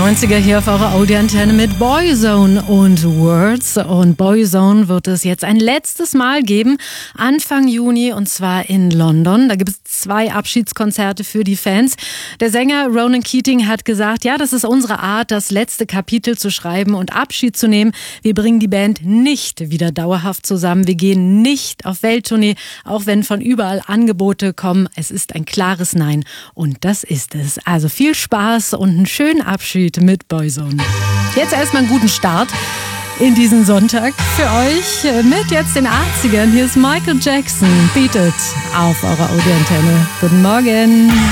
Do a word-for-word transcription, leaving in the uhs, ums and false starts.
neunziger hier auf eurer Audioantenne mit Boyzone und Words. Und Boyzone wird es jetzt ein letztes Mal geben, Anfang Juni, und zwar in London. Da gibt es zwei Abschiedskonzerte für die Fans. Der Sänger Ronan Keating hat gesagt, ja, das ist unsere Art, das letzte Kapitel zu schreiben und Abschied zu nehmen. Wir bringen die Band nicht wieder dauerhaft zusammen. Wir gehen nicht auf Welttournee, auch wenn von überall Angebote kommen. Es ist ein klares Nein. Und das ist es. Also viel Spaß und einen schönen Abschied mit Boyzone. Jetzt erstmal einen guten Start in diesen Sonntag für euch mit jetzt den achtzigern. Hier ist Michael Jackson, Beat It auf eurer Audioantenne. Guten Morgen.